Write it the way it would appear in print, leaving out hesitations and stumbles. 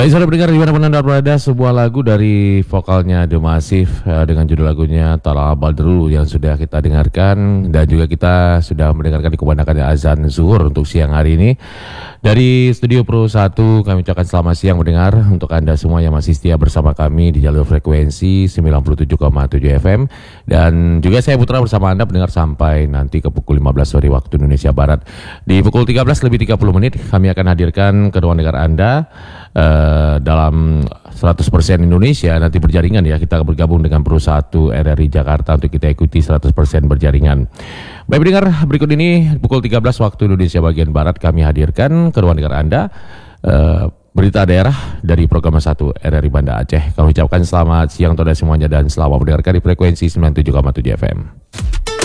Baik, saudara pendengar dimanapun Anda berada, sebuah lagu dari vokalnya The Massive dengan judul lagunya Talal Baldru yang sudah kita dengarkan, dan juga kita sudah mendengarkan dikumandangkannya azan zuhur untuk siang hari ini. Dari Studio Pro 1 kami ucapkan selamat siang mendengar untuk Anda semua yang masih setia bersama kami di jalur frekuensi 97,7 FM, dan juga saya Putra bersama Anda pendengar sampai nanti ke pukul 15 sore waktu Indonesia Barat. Di pukul 13:30 kami akan hadirkan kedua negara Anda dalam 100% Indonesia nanti berjaringan ya. Kita bergabung dengan Pro 1 RRI Jakarta untuk kita ikuti 100% berjaringan. Baik pendengar, berikut ini pukul 13 waktu Indonesia bagian Barat kami hadirkan kedua negara Anda berita daerah dari program 1 RRI Banda Aceh. Kami ucapkan selamat siang kepada semuanya dan selamat mendengarkan di frekuensi 97,7 FM.